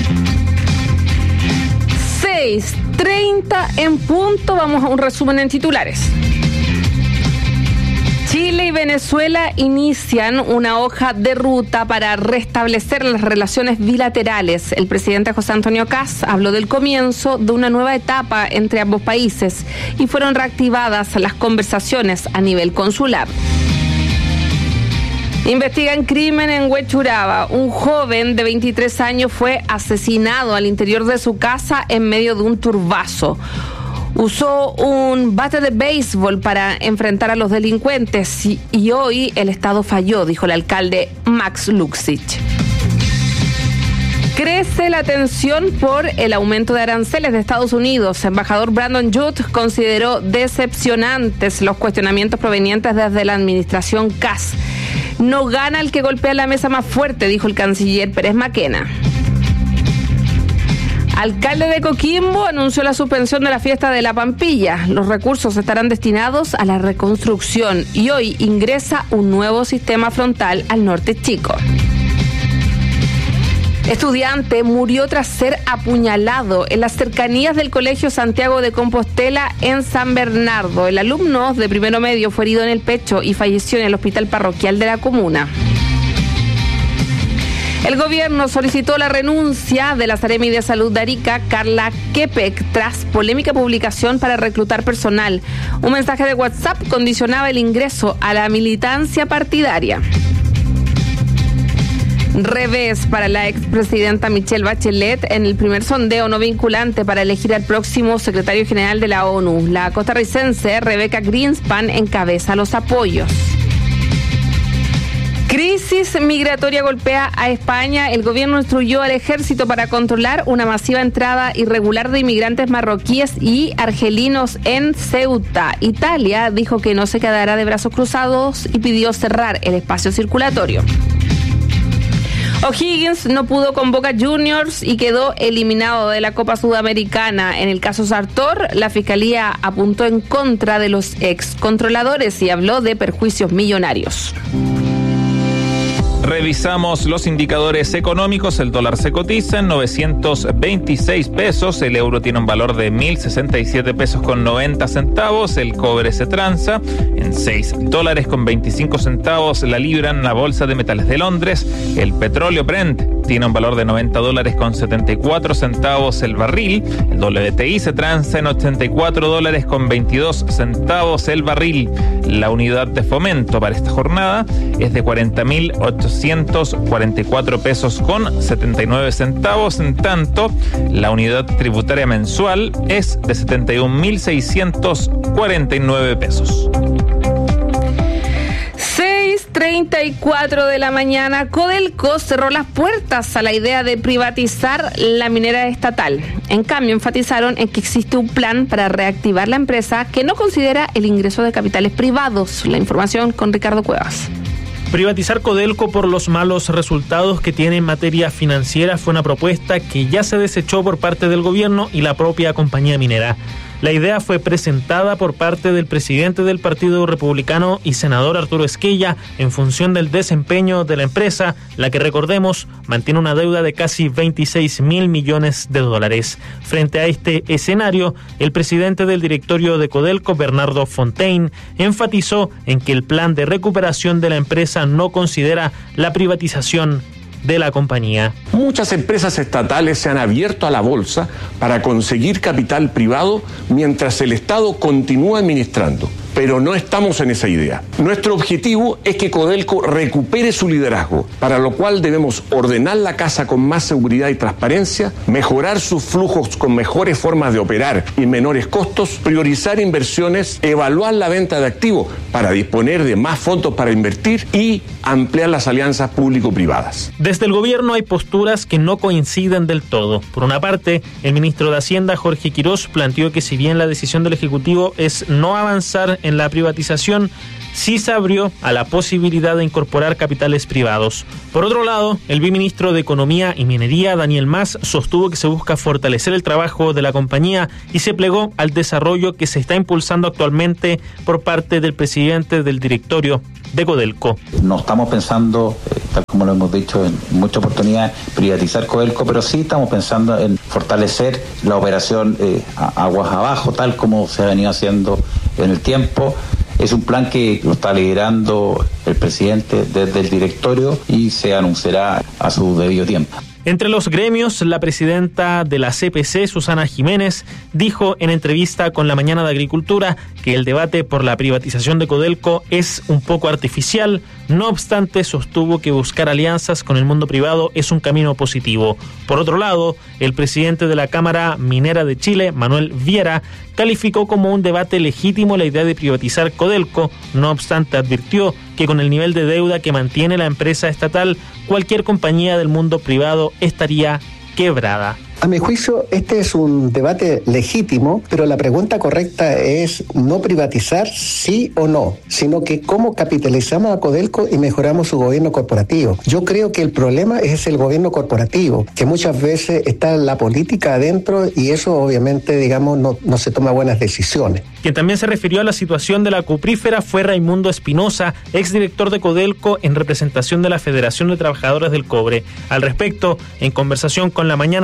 seis treinta en punto, vamos a un resumen en titulares. Chile y Venezuela inician una hoja de ruta para restablecer las relaciones bilaterales. El presidente José Antonio Kast habló del comienzo de una nueva etapa entre ambos países y fueron reactivadas las conversaciones a nivel consular. Investigan crimen en Huechuraba. Un joven de veintitrés años fue asesinado al interior de su casa en medio de un turbazo. Usó un bate de béisbol para enfrentar a los delincuentes y, y hoy el Estado falló, dijo el alcalde Max Luxich. Crece la tensión por el aumento de aranceles de Estados Unidos. El embajador Brandon Judd consideró decepcionantes los cuestionamientos provenientes desde la administración Kast. No gana el que golpea la mesa más fuerte, dijo el canciller Pérez Maquena. Alcalde de Coquimbo anunció la suspensión de la fiesta de la Pampilla. Los recursos estarán destinados a la reconstrucción y hoy ingresa un nuevo sistema frontal al norte chico. Estudiante murió tras ser apuñalado en las cercanías del Colegio Santiago de Compostela en San Bernardo. El alumno de primero medio fue herido en el pecho y falleció en el hospital parroquial de la comuna. El gobierno solicitó la renuncia de la Seremi de Salud de Arica, Carla Kepek, tras polémica publicación para reclutar personal. Un mensaje de WhatsApp condicionaba el ingreso a la militancia partidaria. Revés para la expresidenta Michelle Bachelet en el primer sondeo no vinculante para elegir al próximo secretario general de la ONU. La costarricense Rebecca Greenspan encabeza los apoyos. Crisis migratoria golpea a España. El gobierno instruyó al ejército para controlar una masiva entrada irregular de inmigrantes marroquíes y argelinos en Ceuta. Italia dijo que no se quedará de brazos cruzados y pidió cerrar el espacio circulatorio. O'Higgins no pudo con Boca Juniors y quedó eliminado de la Copa Sudamericana. En el caso Sartor, la Fiscalía apuntó en contra de los excontroladores y habló de perjuicios millonarios. Revisamos los indicadores económicos. El dólar se cotiza en novecientos veintiséis pesos, el euro tiene un valor de mil sesenta y siete pesos con noventa centavos, el cobre se transa en seis dólares con veinticinco centavos la libra en la bolsa de metales de Londres. El petróleo Brent tiene un valor de noventa dólares con setenta y cuatro centavos el barril. El W T I se transa en ochenta y cuatro dólares con veintidós centavos el barril. La unidad de fomento para esta jornada es de cuarenta mil ochocientos cuarenta y cuatro pesos con setenta y nueve centavos. En tanto, la unidad tributaria mensual es de setenta y un mil seiscientos cuarenta y nueve pesos. seis treinta y cuatro de la mañana, Codelco cerró las puertas a la idea de privatizar la minera estatal. En cambio, enfatizaron en que existe un plan para reactivar la empresa que no considera el ingreso de capitales privados. La información con Ricardo Cuevas. Privatizar Codelco por los malos resultados que tiene en materia financiera fue una propuesta que ya se desechó por parte del gobierno y la propia compañía minera. La idea fue presentada por parte del presidente del Partido Republicano y senador Arturo Esquella en función del desempeño de la empresa, la que, recordemos, mantiene una deuda de casi veintiséis mil millones de dólares. Frente a este escenario, el presidente del directorio de Codelco, Bernardo Fontaine, enfatizó en que el plan de recuperación de la empresa no considera la privatización de la compañía. Muchas empresas estatales se han abierto a la bolsa para conseguir capital privado mientras el Estado continúa administrando, pero no estamos en esa idea. Nuestro objetivo es que Codelco recupere su liderazgo, para lo cual debemos ordenar la casa con más seguridad y transparencia, mejorar sus flujos con mejores formas de operar y menores costos, priorizar inversiones, evaluar la venta de activos para disponer de más fondos para invertir y ampliar las alianzas público-privadas. Desde el gobierno hay posturas que no coinciden del todo. Por una parte, el ministro de Hacienda, Jorge Quirós, planteó que si bien la decisión del Ejecutivo es no avanzar en la privatización, sí se abrió a la posibilidad de incorporar capitales privados. Por otro lado, el viceministro de Economía y Minería, Daniel Mas, sostuvo que se busca fortalecer el trabajo de la compañía y se plegó al desarrollo que se está impulsando actualmente por parte del presidente del directorio de Codelco. No estamos pensando, eh, tal como lo hemos dicho en muchas oportunidades, privatizar Codelco, pero sí estamos pensando en fortalecer la operación eh, aguas abajo, tal como se ha venido haciendo en el tiempo. Es un plan que lo está liderando el presidente desde el directorio y se anunciará a su debido tiempo. Entre los gremios, la presidenta de la C P C, Susana Jiménez, dijo en entrevista con La Mañana de Agricultura que el debate por la privatización de Codelco es un poco artificial. No obstante, sostuvo que buscar alianzas con el mundo privado es un camino positivo. Por otro lado, el presidente de la Cámara Minera de Chile, Manuel Viera, calificó como un debate legítimo la idea de privatizar Codelco. No obstante, advirtió que con el nivel de deuda que mantiene la empresa estatal, cualquier compañía del mundo privado estaría quebrada. A mi juicio, este es un debate legítimo, pero la pregunta correcta es no privatizar sí o no, sino que cómo capitalizamos a Codelco y mejoramos su gobierno corporativo. Yo creo que el problema es el gobierno corporativo, que muchas veces está la política adentro y eso obviamente, digamos, no, no se toma buenas decisiones. Quien también se refirió a la situación de la cuprífera fue Raimundo Espinosa, exdirector de Codelco en representación de la Federación de Trabajadores del Cobre. Al respecto, en conversación con La Mañana de Agricultura,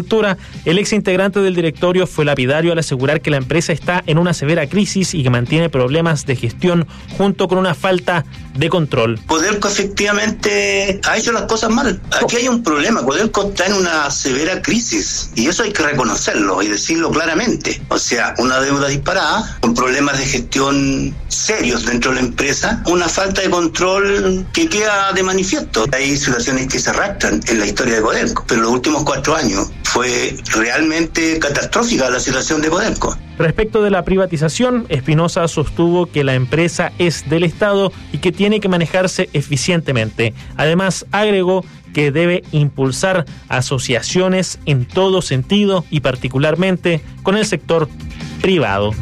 Agricultura, el ex integrante del directorio fue lapidario al asegurar que la empresa está en una severa crisis y que mantiene problemas de gestión junto con una falta de control. Codelco efectivamente ha hecho las cosas mal. Aquí hay un problema. Codelco está en una severa crisis y eso hay que reconocerlo y decirlo claramente. O sea, una deuda disparada, con problemas de gestión serios dentro de la empresa, una falta de control que queda de manifiesto. Hay situaciones que se arrastran en la historia de Codelco, pero los últimos cuatro años fue realmente catastrófica la situación de Codelco. Respecto de la privatización, Espinosa sostuvo que la empresa es del Estado y que tiene que manejarse eficientemente. Además, agregó que debe impulsar asociaciones en todo sentido y particularmente con el sector privado.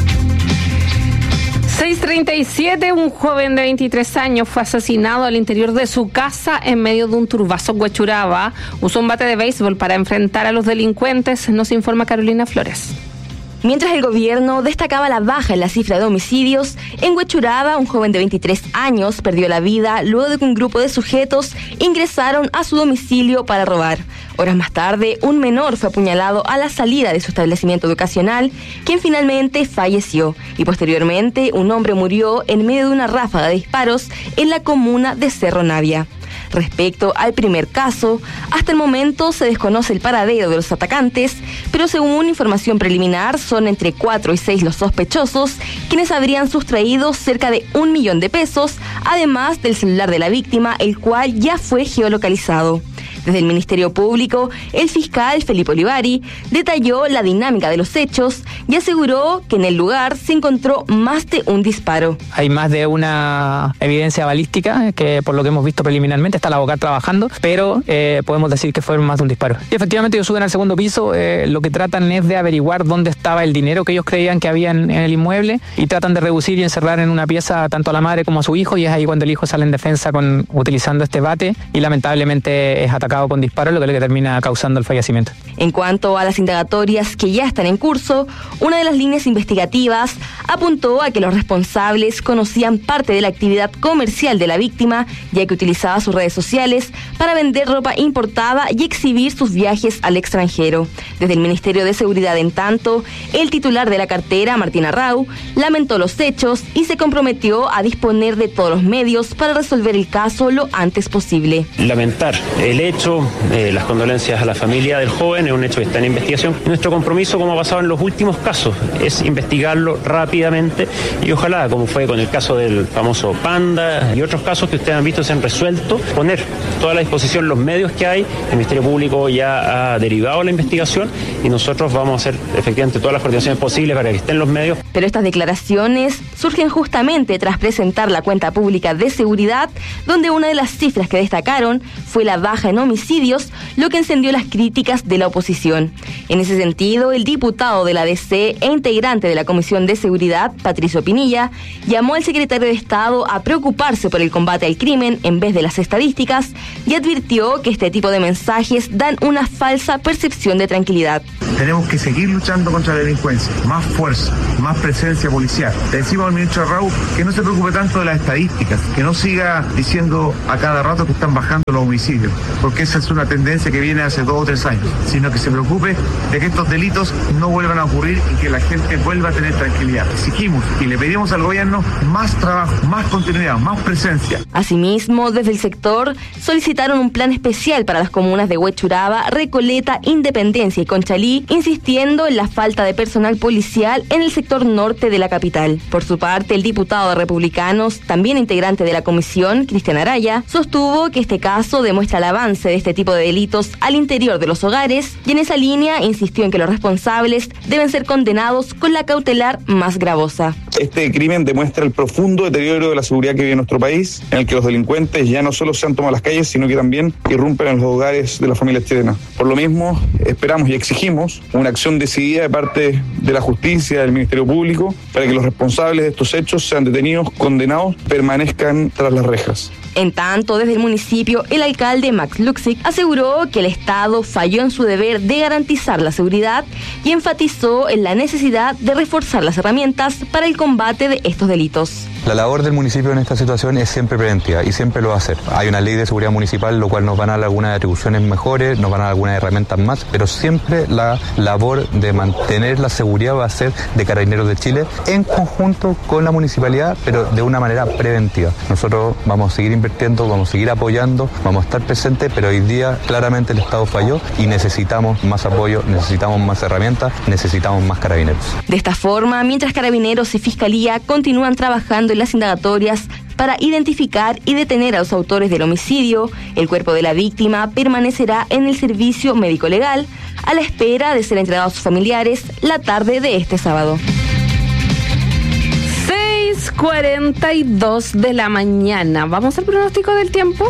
seis treinta y siete, un joven de veintitrés años fue asesinado al interior de su casa en medio de un turbazo en Huechuraba. Usó un bate de béisbol para enfrentar a los delincuentes, nos informa Carolina Flores. Mientras el gobierno destacaba la baja en la cifra de homicidios, en Huechuraba un joven de veintitrés años perdió la vida luego de que un grupo de sujetos ingresaron a su domicilio para robar. Horas más tarde, un menor fue apuñalado a la salida de su establecimiento educacional, quien finalmente falleció, y posteriormente un hombre murió en medio de una ráfaga de disparos en la comuna de Cerro Navia. Respecto al primer caso, hasta el momento se desconoce el paradero de los atacantes, pero según información preliminar son entre cuatro y seis los sospechosos, quienes habrían sustraído cerca de un millón de pesos, además del celular de la víctima, el cual ya fue geolocalizado. Desde el Ministerio Público, el fiscal Felipe Olivari detalló la dinámica de los hechos y aseguró que en el lugar se encontró más de un disparo. Hay más de una evidencia balística que, por lo que hemos visto preliminarmente, está la abogada trabajando, pero eh, podemos decir que fueron más de un disparo. Y efectivamente ellos suben al segundo piso, eh, lo que tratan es de averiguar dónde estaba el dinero que ellos creían que había en, en el inmueble y tratan de reducir y encerrar en una pieza tanto a la madre como a su hijo, y es ahí cuando el hijo sale en defensa con, utilizando este bate y lamentablemente es atacado con disparos, lo que le termina causando el fallecimiento. En cuanto a las indagatorias que ya están en curso, una de las líneas investigativas apuntó a que los responsables conocían parte de la actividad comercial de la víctima, ya que utilizaba sus redes sociales para vender ropa importada y exhibir sus viajes al extranjero. Desde el Ministerio de Seguridad, en tanto, el titular de la cartera, Martín Arrau, lamentó los hechos y se comprometió a disponer de todos los medios para resolver el caso lo antes posible. Lamentar el hecho, eh, las condolencias a la familia del joven, es un hecho que está en investigación. Nuestro compromiso, como ha pasado en los últimos casos, es investigarlo rápidamente y ojalá, como fue con el caso del famoso Panda y otros casos que ustedes han visto se han resuelto, poner toda a la disposición los medios que hay. El Ministerio Público ya ha derivado la investigación y nosotros vamos a hacer efectivamente todas las coordinaciones posibles para que estén los medios. Pero estas declaraciones surgen justamente tras presentar la cuenta pública de seguridad, donde una de las cifras que destacaron fue la baja en homicidios, lo que encendió las críticas de la oposición. En ese sentido, el diputado de la D C e integrante de la Comisión de Seguridad, Patricio Pinilla, llamó al secretario de Estado a preocuparse por el combate al crimen en vez de las estadísticas y advirtió que este tipo de mensajes dan una falsa percepción de tranquilidad. Tenemos que seguir luchando contra la delincuencia, más fuerza, más presencia policial. Le decimos al ministro Raúl que no se preocupe tanto de las estadísticas, que no siga diciendo a cada rato que están bajando los homicidios, porque esa es una tendencia que viene hace dos o tres años, sino que se preocupe de que estos delitos no vuelvan a ocurrir y que la gente vuelva a tener tranquilidad. Exigimos y le pedimos al gobierno más trabajo, más continuidad, más presencia. Asimismo, desde el sector solicitaron un plan especial para las comunas de Huechuraba, Recoleta, Independencia y Conchalí, insistiendo en la falta de personal policial en el sector norte de la capital. Por su parte, el diputado de Republicanos, también integrante de la comisión, Cristian Araya, sostuvo que este caso demuestra el avance de este tipo de delitos al interior de los hogares y en esa línea insistió en que los responsables deben ser condenados con la cautelar más gravosa. Este crimen demuestra el profundo deterioro de la seguridad que vive en nuestro país, en el que los delincuentes ya no solo se han tomado las calles, sino que también irrumpen en los hogares de las familias chilenas. Por lo mismo, esperamos y exigimos una acción decidida de parte de la justicia, del Ministerio Público, para que los responsables de estos hechos sean detenidos, condenados, permanezcan tras las rejas. En tanto, desde el municipio, el alcalde Max Luxic aseguró que el Estado falló en su deber de garantizar la seguridad y enfatizó en la necesidad de reforzar las herramientas para el combate de estos delitos. La labor del municipio en esta situación es siempre preventiva y siempre lo va a hacer. Hay una ley de seguridad municipal, lo cual nos van a dar algunas atribuciones mejores, nos van a dar algunas herramientas más, pero siempre la labor de mantener la seguridad va a ser de Carabineros de Chile en conjunto con la municipalidad, pero de una manera preventiva. Nosotros vamos a seguir invirtiendo, vamos a seguir apoyando, vamos a estar presentes, pero hoy día claramente el Estado falló y necesitamos más apoyo, necesitamos más herramientas, necesitamos más carabineros. De esta forma, mientras Carabineros y Fiscalía continúan trabajando en las indagatorias para identificar y detener a los autores del homicidio, el cuerpo de la víctima permanecerá en el servicio médico legal a la espera de ser entregado a sus familiares la tarde de este sábado. seis cuarenta y dos de la mañana. ¿Vamos al pronóstico del tiempo?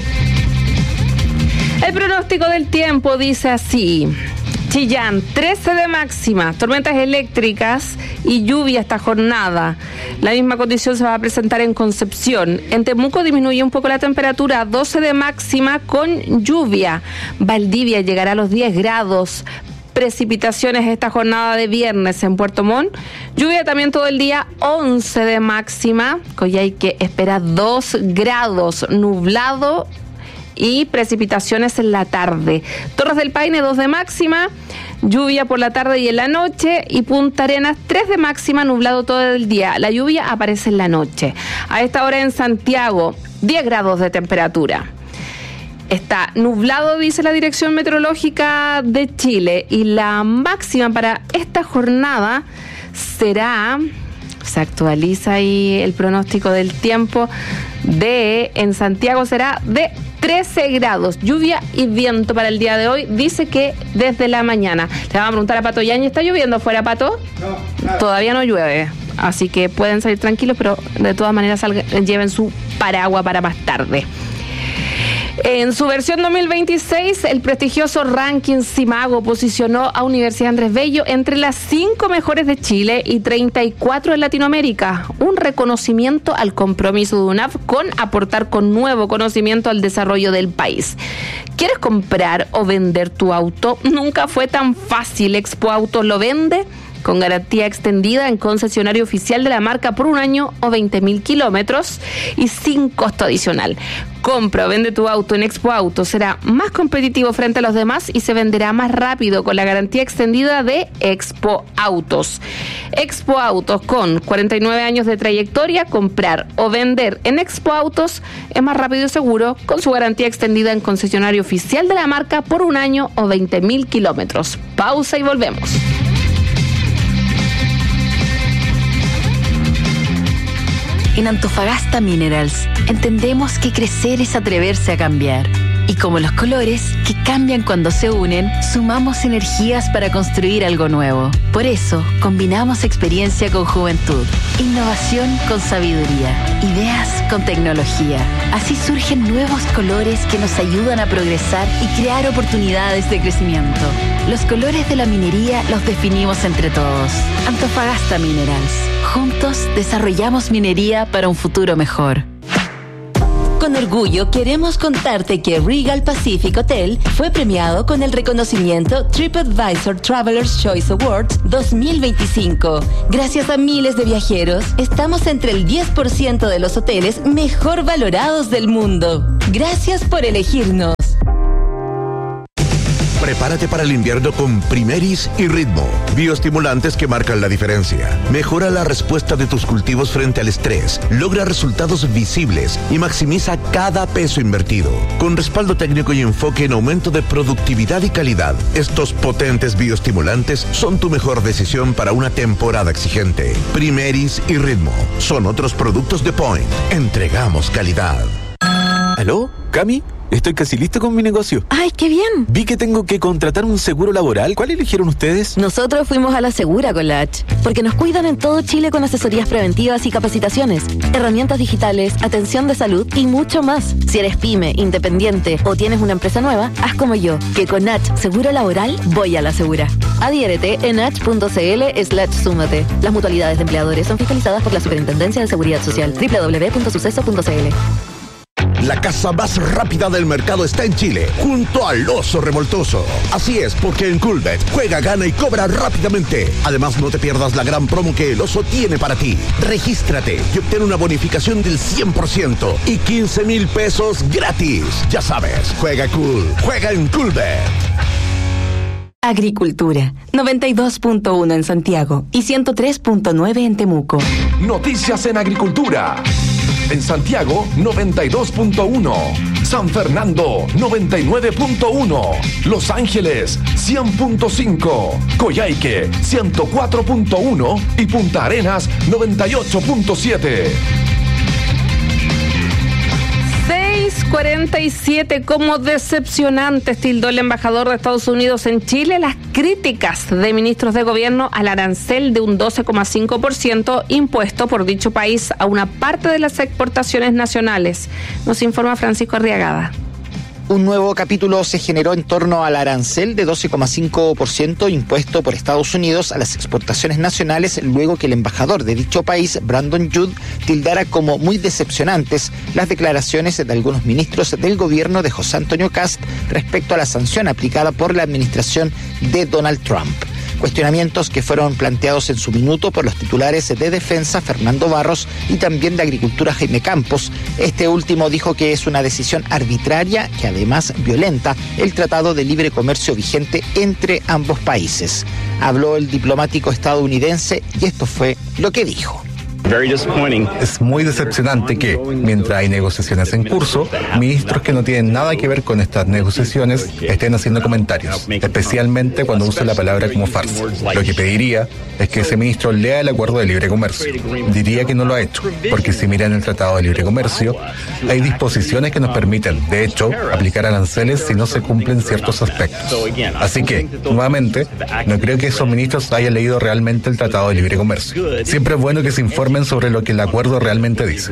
El pronóstico del tiempo dice así: Chillán, trece de máxima, tormentas eléctricas y lluvia esta jornada. La misma condición se va a presentar en Concepción. En Temuco disminuye un poco la temperatura, doce de máxima con lluvia. Valdivia llegará a los diez grados. Precipitaciones esta jornada de viernes en Puerto Montt. Lluvia también todo el día, once de máxima. Coyhaique espera dos grados, nublado y precipitaciones en la tarde. Torres del Paine, dos de máxima, lluvia por la tarde y en la noche. Y Punta Arenas, tres de máxima, nublado todo el día. La lluvia aparece en la noche. A esta hora en Santiago, diez grados de temperatura. Está nublado, dice la Dirección Meteorológica de Chile, y la máxima para esta jornada será, se actualiza ahí el pronóstico del tiempo, de en Santiago será de trece grados, lluvia y viento para el día de hoy. Dice que desde la mañana. Le vamos a preguntar a Pato Yañez, ¿está lloviendo afuera, Pato? No, nada. Todavía no llueve, así que pueden salir tranquilos, pero de todas maneras salgan, lleven su paraguas para más tarde. En su versión dos mil veintiséis, el prestigioso ranking Simago posicionó a Universidad Andrés Bello entre las cinco mejores de Chile y treinta y cuatro en Latinoamérica. Un reconocimiento al compromiso de U N A F con aportar con nuevo conocimiento al desarrollo del país. ¿Quieres comprar o vender tu auto? Nunca fue tan fácil. Expo Autos lo vende con garantía extendida en concesionario oficial de la marca por un año o veinte mil kilómetros y sin costo adicional. Compra o vende tu auto en Expo Autos, será más competitivo frente a los demás y se venderá más rápido con la garantía extendida de Expo Autos. Expo Autos, con cuarenta y nueve años de trayectoria, comprar o vender en Expo Autos es más rápido y seguro con su garantía extendida en concesionario oficial de la marca por un año o veinte mil kilómetros. Pausa y volvemos. En Antofagasta Minerals entendemos que crecer es atreverse a cambiar. Y como los colores, que cambian cuando se unen, sumamos energías para construir algo nuevo. Por eso, combinamos experiencia con juventud, innovación con sabiduría, ideas con tecnología. Así surgen nuevos colores que nos ayudan a progresar y crear oportunidades de crecimiento. Los colores de la minería los definimos entre todos. Antofagasta Minerals. Juntos desarrollamos minería para un futuro mejor. Con orgullo queremos contarte que Regal Pacific Hotel fue premiado con el reconocimiento TripAdvisor Traveler's Choice Awards dos mil veinticinco. Gracias a miles de viajeros, estamos entre el diez por ciento de los hoteles mejor valorados del mundo. Gracias por elegirnos. Prepárate para el invierno con Primeris y Ritmo, bioestimulantes que marcan la diferencia. Mejora la respuesta de tus cultivos frente al estrés, logra resultados visibles y maximiza cada peso invertido. Con respaldo técnico y enfoque en aumento de productividad y calidad, estos potentes bioestimulantes son tu mejor decisión para una temporada exigente. Primeris y Ritmo son otros productos de Point. Entregamos calidad. ¿Aló? ¿Cami? Estoy casi listo con mi negocio. ¡Ay, qué bien! Vi que tengo que contratar un seguro laboral. ¿Cuál eligieron ustedes? Nosotros fuimos a la Segura con la H, porque nos cuidan en todo Chile con asesorías preventivas y capacitaciones, herramientas digitales, atención de salud y mucho más. Si eres pyme, independiente o tienes una empresa nueva, haz como yo, que con H Seguro Laboral voy a la Segura. Adhiérete en h.cl slash súmate. Las mutualidades de empleadores son fiscalizadas por la Superintendencia de Seguridad Social. doble u doble u doble u punto suceso punto c l. La casa más rápida del mercado está en Chile, junto al Oso Revoltoso. Así es, porque en Coolbet juega, gana y cobra rápidamente. Además, no te pierdas la gran promo que el Oso tiene para ti. Regístrate y obtén una bonificación del cien por ciento y quince mil pesos gratis. Ya sabes, juega cool, juega en Coolbet. Agricultura, noventa y dos punto uno en Santiago y ciento tres punto nueve en Temuco. Noticias en Agricultura. En Santiago, noventa y dos punto uno. San Fernando, noventa y nueve punto uno. Los Ángeles, cien punto cinco. Coyhaique, ciento cuatro punto uno. Y Punta Arenas, noventa y ocho punto siete. seis cuarenta y siete, como decepcionantes tildó el embajador de Estados Unidos en Chile las críticas de ministros de gobierno al arancel de un doce coma cinco por ciento impuesto por dicho país a una parte de las exportaciones nacionales. Nos informa Francisco Arriagada. Un nuevo capítulo se generó en torno al arancel de doce coma cinco por ciento impuesto por Estados Unidos a las exportaciones nacionales, luego que el embajador de dicho país, Brandon Judd, tildara como muy decepcionantes las declaraciones de algunos ministros del gobierno de José Antonio Kast respecto a la sanción aplicada por la administración de Donald Trump. Cuestionamientos que fueron planteados en su minuto por los titulares de Defensa, Fernando Barros, y también de Agricultura, Jaime Campos. Este último dijo que es una decisión arbitraria que además violenta el Tratado de Libre Comercio vigente entre ambos países. Habló el diplomático estadounidense y esto fue lo que dijo. Es muy decepcionante que, mientras hay negociaciones en curso, ministros que no tienen nada que ver con estas negociaciones estén haciendo comentarios, especialmente cuando usa la palabra como farsa. Lo que pediría es que ese ministro lea el acuerdo de libre comercio. Diría que no lo ha hecho, porque si miran el Tratado de Libre Comercio, hay disposiciones que nos permiten, de hecho, aplicar aranceles si no se cumplen ciertos aspectos. Así que, nuevamente, no creo que esos ministros hayan leído realmente el Tratado de Libre Comercio. Siempre es bueno que se informen sobre lo que el acuerdo realmente dice.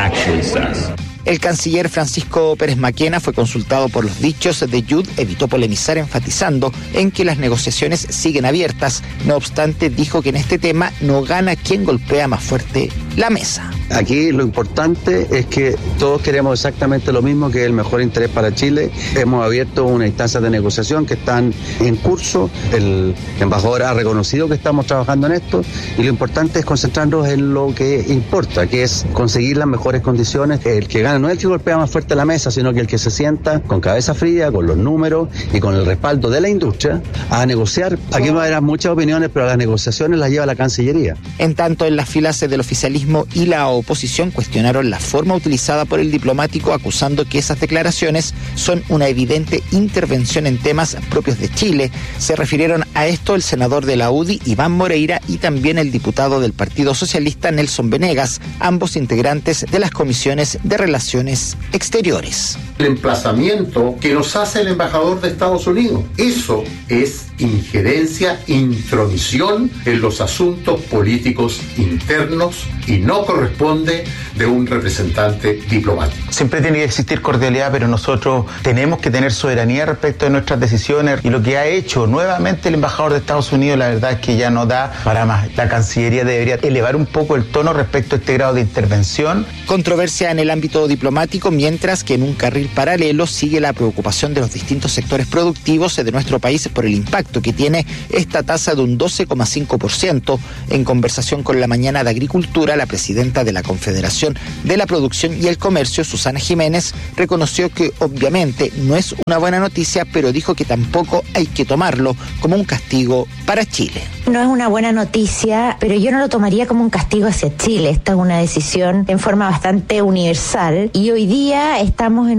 El canciller Francisco Pérez Maquena fue consultado por los dichos de Judd, evitó polemizar enfatizando en que las negociaciones siguen abiertas. No obstante, dijo que en este tema no gana quien golpea más fuerte la mesa. Aquí lo importante es que todos queremos exactamente lo mismo, que es el mejor interés para Chile. Hemos abierto una instancia de negociación que están en curso. El embajador ha reconocido que estamos trabajando en esto y lo importante es concentrarnos en lo que importa, que es conseguir las mejores condiciones. El que gana no es el que golpea más fuerte la mesa, sino que el que se sienta con cabeza fría, con los números y con el respaldo de la industria a negociar. Aquí va a haber muchas opiniones, pero las negociaciones las lleva la Cancillería. En tanto, en las filas del oficialismo y la oposición cuestionaron la forma utilizada por el diplomático, acusando que esas declaraciones son una evidente intervención en temas propios de Chile. Se refirieron a esto el senador de la U D I, Iván Moreira, y también el diputado del Partido Socialista, Nelson Venegas, ambos integrantes de las comisiones de Relaciones Exteriores. El emplazamiento que nos hace el embajador de Estados Unidos, eso es injerencia, intromisión en los asuntos políticos internos y no corresponde de un representante diplomático. Siempre tiene que existir cordialidad, pero nosotros tenemos que tener soberanía respecto de nuestras decisiones, y lo que ha hecho nuevamente el embajador de Estados Unidos, la verdad es que ya no da para más. La Cancillería debería elevar un poco el tono respecto a este grado de intervención. Controversia en el ámbito diplomático, mientras que en un carril paralelo sigue la preocupación de los distintos sectores productivos de nuestro país por el impacto que tiene esta tasa de un doce coma cinco por ciento. En conversación con La Mañana de Agricultura, la presidenta de la Confederación de la Producción y el Comercio, Susana Jiménez, reconoció que obviamente no es una buena noticia, pero dijo que tampoco hay que tomarlo como un castigo para Chile. No es una buena noticia, pero yo no lo tomaría como un castigo hacia Chile. Esta es una decisión en forma bastante universal y hoy día estamos en